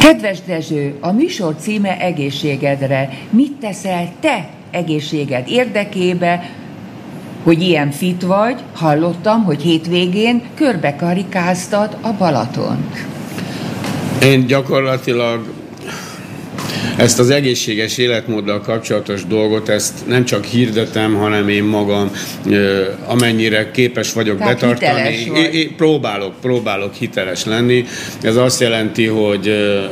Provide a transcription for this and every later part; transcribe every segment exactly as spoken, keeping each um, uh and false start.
Kedves Dezső, a műsor címe Egészségedre. Mit teszel te egészséged érdekébe, hogy ilyen fit vagy? Hallottam, hogy hétvégén körbekarikáztad a Balatont. Én gyakorlatilag ezt az egészséges életmóddal kapcsolatos dolgot, ezt nem csak hirdetem, hanem én magam, amennyire képes vagyok Tehát betartani. Én, én próbálok, próbálok hiteles lenni. Ez azt jelenti, hogy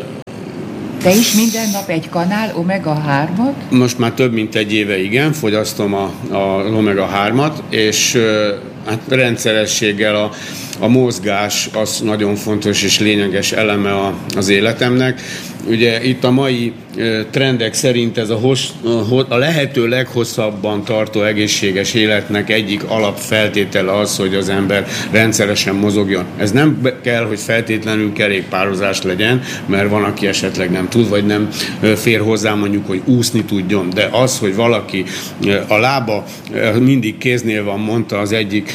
te is minden nap egy kanál omega hármat? Most már több mint egy éve, igen, fogyasztom a, a omega hármat, és hát rendszerességgel a, a mozgás az nagyon fontos és lényeges eleme a, az életemnek. Ugye itt a mai trendek szerint ez a, hossz, a lehető leghosszabban tartó egészséges életnek egyik alapfeltétele az, hogy az ember rendszeresen mozogjon. Ez nem kell, hogy feltétlenül kerékpározás legyen, mert van, aki esetleg nem tud, vagy nem fér hozzá mondjuk, hogy úszni tudjon. De az, hogy valaki a lába mindig kéznél van, mondta az egyik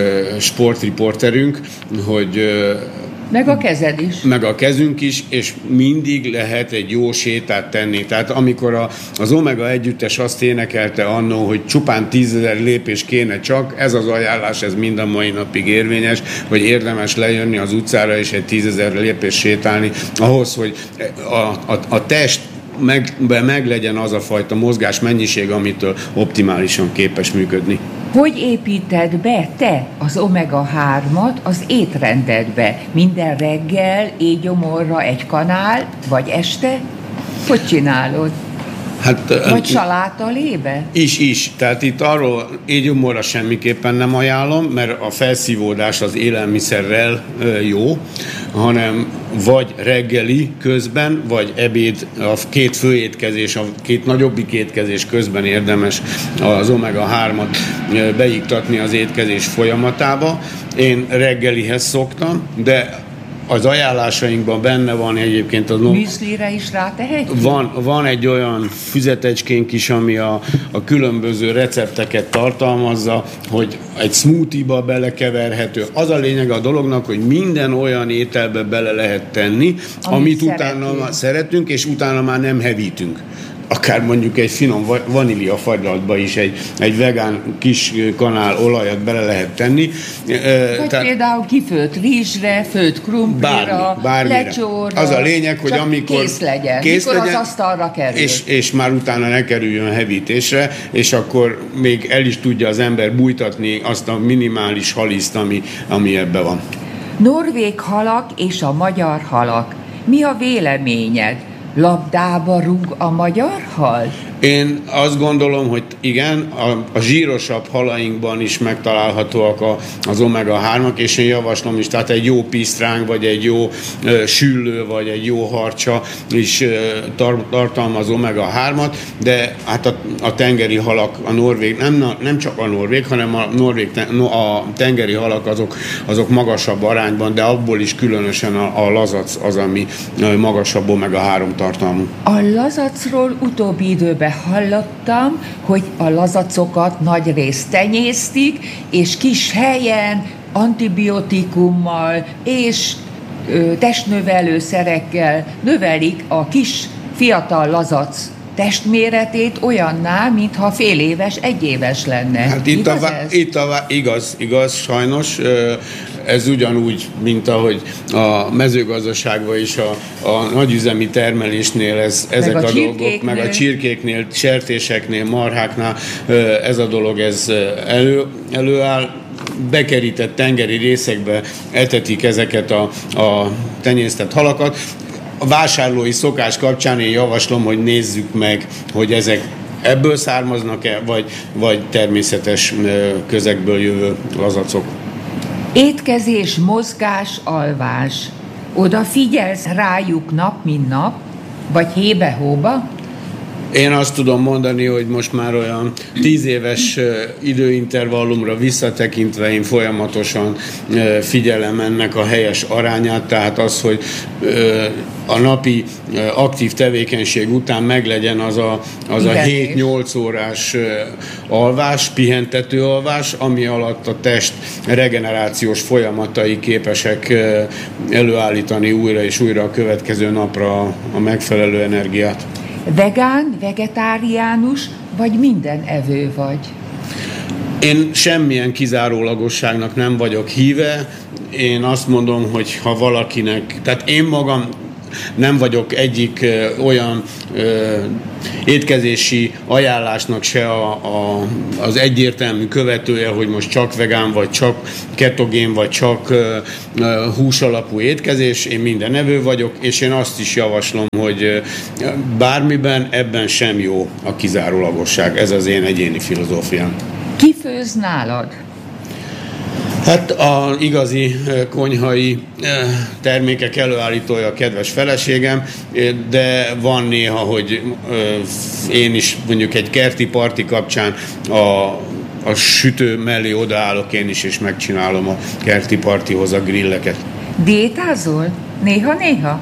sportriporterünk, hogy meg a kezed is. Meg a kezünk is, és mindig lehet egy jó sétát tenni. Tehát amikor a, az Omega együttes azt énekelte annó, hogy csupán tízezer lépés kéne csak, ez az ajánlás, ez mind a mai napig érvényes, hogy érdemes lejönni az utcára és egy tízezer lépés sétálni, ahhoz, hogy a, a, a test meg, meg legyen az a fajta mozgás mennyiség, amitől optimálisan képes működni. Hogy építed be te az omega hármat az étrendedbe? Minden reggel éjgyomorra egy kanál, vagy este? Hogy csinálod? Hát, vagy salátalébe? Is, is. Tehát itt arról éjgyomorra semmiképpen nem ajánlom, mert a felszívódás az élelmiszerrel jó, hanem vagy reggeli közben, vagy ebéd, a két főétkezés, a két nagyobbik étkezés közben érdemes az omega hármat beiktatni az étkezés folyamatába. Én reggelihez szoktam, de az ajánlásainkban benne van egyébként az... Müszlire is rátehetjük? Van, van egy olyan füzetecskénk is, ami a, a különböző recepteket tartalmazza, hogy egy smoothie-ba belekeverhető. Az a lényeg a dolognak, hogy minden olyan ételbe bele lehet tenni, amit, amit utána szeretünk, és utána már nem hevítünk. Akár mondjuk egy finom vanília fagylaltba is egy, egy vegán kis kanál olajat bele lehet tenni. Vagy Tehát például kifőtt rizsre, főtt krumplira, bármi, lecsóra. Az a lényeg, hogy amikor kész legyen, kész mikor legyen, az asztalra kerül. És, és már utána ne kerüljön hevítésre, és akkor még el is tudja az ember bújtatni azt a minimális haliszt, ami, ami ebben van. Norvég halak és a magyar halak. Mi a véleményed? Labdába rúg a magyar hal? Én azt gondolom, hogy igen, a, a zsírosabb halainkban is megtalálhatóak a, az omega hármak, és én javaslom is, tehát egy jó pisztráng, vagy egy jó ö, süllő, vagy egy jó harcsa is ö, tar, tartalmaz omega hármat, de hát a, a tengeri halak, a norvég, nem, nem csak a norvég, hanem a, norvég, a tengeri halak azok, azok magasabb arányban, de abból is különösen a, a lazac az, ami magasabb omega három tartalmú. A lazacról utóbbi időben hallottam, hogy a lazacokat nagyrészt tenyésztik, és kis helyen antibiotikummal és ö, testnövelőszerekkel növelik a kis fiatal lazac testméretét olyanná, mintha fél éves, egy éves lenne. Hát itt igaz, a, itt a, igaz, igaz, sajnos. Ez ugyanúgy, mint ahogy a mezőgazdaságban is a, a nagyüzemi termelésnél ez, ezek a, a dolgok, meg a csirkéknél, sertéseknél, marháknál ez a dolog ez elő, előáll. Bekerített tengeri részekbe etetik ezeket a, a tenyésztett halakat. A vásárlói szokás kapcsán én javaslom, hogy nézzük meg, hogy ezek ebből származnak-e, vagy, vagy természetes közegből jövő lazacok. Étkezés, mozgás, alvás. Odafigyelsz rájuk nap, mint nap? Vagy hébe-hóba? Én azt tudom mondani, hogy most már olyan tíz éves időintervallumra visszatekintve én folyamatosan figyelem ennek a helyes arányát, tehát az, hogy a napi aktív tevékenység után meglegyen az a, az a hét-nyolc órás alvás, pihentető alvás, ami alatt a test regenerációs folyamatai képesek előállítani újra és újra a következő napra a megfelelő energiát. Vegán, vegetáriánus, vagy minden evő vagy? Én semmilyen kizárólagosságnak nem vagyok híve. Én azt mondom, hogy ha valakinek, tehát én magam nem vagyok egyik ö, olyan ö, étkezési ajánlásnak se a, a, az egyértelmű követője, hogy most csak vegán, vagy csak ketogén, vagy csak ö, ö, húsalapú étkezés. Én minden evő vagyok, és én azt is javaslom, hogy ö, bármiben ebben sem jó a kizárólagosság. Ez az én egyéni filozófiám. Ki főz nálad? Hát az igazi konyhai termékek előállítója a kedves feleségem, de van néha, hogy én is mondjuk egy kerti parti kapcsán a, a sütő mellé odaállok én is, és megcsinálom a kerti partihoz a grilleket. Diétázol? Néha-néha?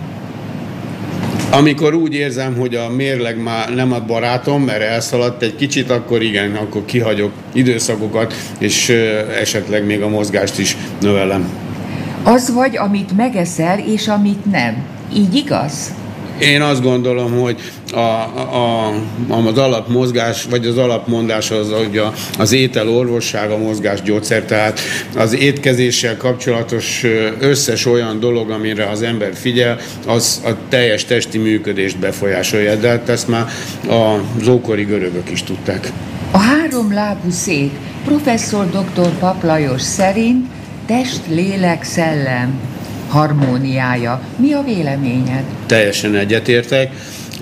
Amikor úgy érzem, hogy a mérleg már nem a barátom, mert elszaladt egy kicsit, akkor igen, akkor kihagyok időszakokat, és esetleg még a mozgást is növelem. Az vagy, amit megeszel, és amit nem. Így igaz? Én azt gondolom, hogy a, a, az alapmozgás, vagy az alapmondás az, hogy a, az étel orvosság, a mozgás gyógyszer, tehát az étkezéssel kapcsolatos összes olyan dolog, amire az ember figyel, az a teljes testi működést befolyásolja, de hát ezt már az ókori görögök is tudták. A három lábú szék professzor doktor Papp Lajos szerint test, lélek, szellem harmóniája. Mi a véleményed? Teljesen egyetértek.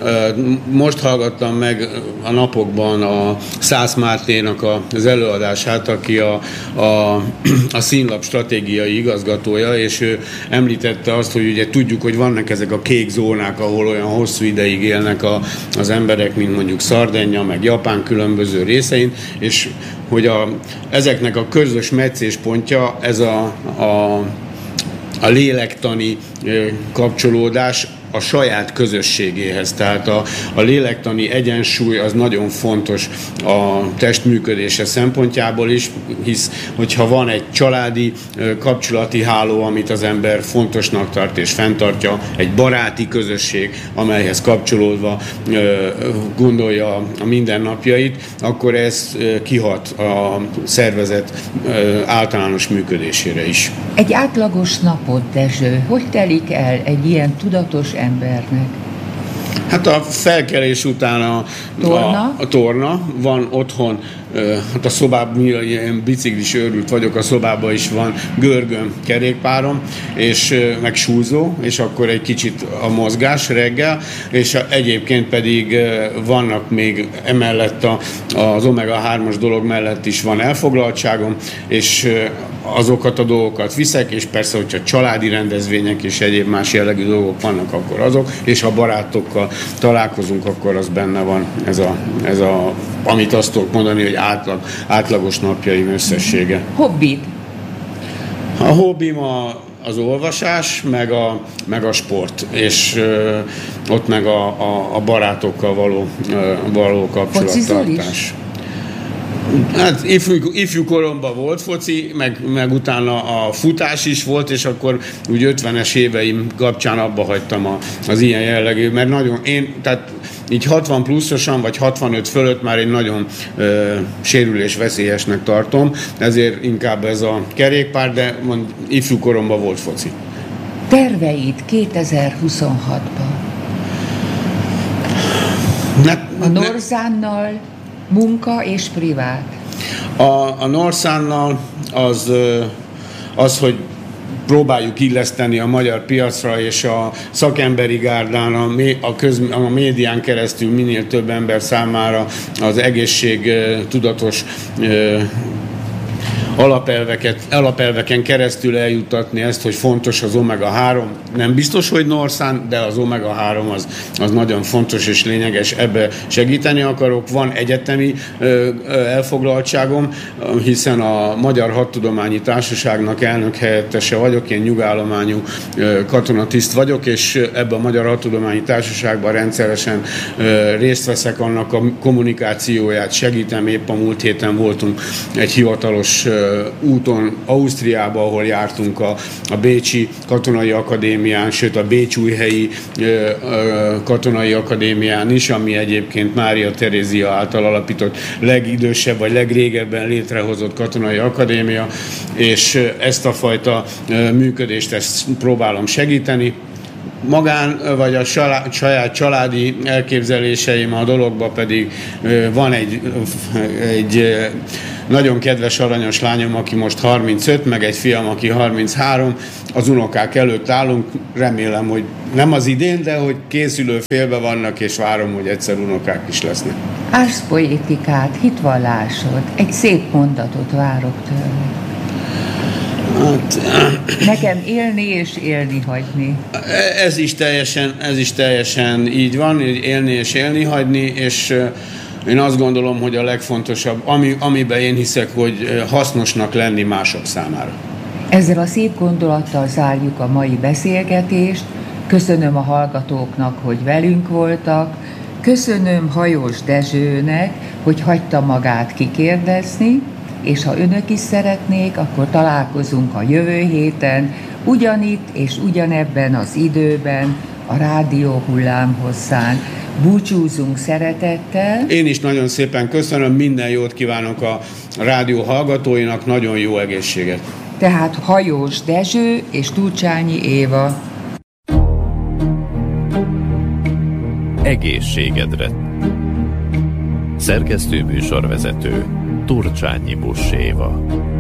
Most hallgattam meg a napokban a Szász Márténak az előadását, aki a, a, a színlap stratégiai igazgatója, és ő említette azt, hogy ugye tudjuk, hogy vannak ezek a kék zónák, ahol olyan hosszú ideig élnek a, az emberek, mint mondjuk Szardennya, meg Japán különböző részein, és hogy a, ezeknek a közös meccéspontja ez a, a a lélektani kapcsolódás a saját közösségéhez. Tehát a, a lélektani egyensúly az nagyon fontos a test működése szempontjából is, hisz hogyha van egy családi kapcsolati háló, amit az ember fontosnak tart és fenntartja, egy baráti közösség, amelyhez kapcsolódva gondolja a mindennapjait, akkor ez kihat a szervezet általános működésére is. Egy átlagos napot, Dezső, hogy telik el egy ilyen tudatos embernek? Hát a felkelés után a torna, a, a torna van otthon, hát a szobában, ilyen biciklis őrült vagyok, a szobában is van görgöm, kerékpárom, és meg súlyzó, és akkor egy kicsit a mozgás reggel, és egyébként pedig vannak még emellett a, az omega hármas dolog mellett is van elfoglaltságom, és azokat a dolgokat viszek, és persze, hogyha családi rendezvények és egyéb más jellegű dolgok vannak, akkor azok, és ha barátokkal találkozunk, akkor az benne van ez a, ez a amit azt tudok mondani, hogy átlag, átlagos napjaim összessége. Hobbid? A hobbim a, az olvasás, meg a, meg a sport, és ö, ott meg a, a, a barátokkal való, ö, való kapcsolattartás. Hát ifjú, ifjú koromban volt foci, meg, meg utána a futás is volt, és akkor úgy ötvenes éveim kapcsán abba hagytam a, az ilyen jellegű, mert nagyon, én, tehát így hatvan pluszosan, vagy hatvanöt fölött már én nagyon ö, sérülésveszélyesnek tartom, ezért inkább ez a kerékpár, de mond, ifjú koromban volt foci. Terveid kétezer-huszonhatban? Ne, a Norzánnal munka és privát? A, a Norszánnal az, az, hogy próbáljuk illeszteni a magyar piacra, és a szakemberi gárdán, a, a, köz, a médián keresztül minél több ember számára az egészség tudatos alapelveket, alapelveken keresztül eljuttatni ezt, hogy fontos az omega három. Nem biztos, hogy Norszán, de az omega három az, az nagyon fontos és lényeges, ebbe segíteni akarok. Van egyetemi ö, ö, elfoglaltságom, hiszen a Magyar Hadtudományi Társaságnak elnök helyettese vagyok, én nyugállományú ö, katonatiszt vagyok, és ebben a Magyar Hadtudományi Társaságban rendszeresen ö, részt veszek, annak a kommunikációját segítem. Épp a múlt héten voltunk egy hivatalos ö, úton Ausztriába, ahol jártunk a, a Bécsi Katonai Akadémián, sőt a Bécsújhelyi ö, ö, Katonai Akadémián is, ami egyébként Mária Terézia által alapított legidősebb vagy legrégebben létrehozott katonai akadémia, és ezt a fajta működést ezt próbálom segíteni. Magán, vagy a saját családi elképzeléseim a dologban pedig van egy, egy nagyon kedves, aranyos lányom, aki most harmincöt, meg egy fiam, aki harminchárom. Az unokák előtt állunk, remélem, hogy nem az idén, de hogy készülő félbe vannak, és várom, hogy egyszer unokák is lesznek. Árspoétikát, hitvallásod, egy szép mondatot várok tőle. Hát, nekem élni és élni hagyni. Ez is teljesen, ez is teljesen így van, élni és élni hagyni, és én azt gondolom, hogy a legfontosabb, ami, amiben én hiszek, hogy hasznosnak lenni mások számára. Ezzel a szép gondolattal zárjuk a mai beszélgetést. Köszönöm a hallgatóknak, hogy velünk voltak. Köszönöm Hajós Dezsőnek, hogy hagyta magát kikérdezni, és ha önök is szeretnék, akkor találkozunk a jövő héten, ugyanitt és ugyanebben az időben, a rádió hullámhosszán. Búcsúzunk szeretettel. Én is nagyon szépen köszönöm, minden jót kívánok a rádió hallgatóinak, nagyon jó egészséget. Tehát Hajós Dezső és Turcsányi Éva. Egészségedre. Szerkesztő műsorvezető Turcsányi Buss Éva.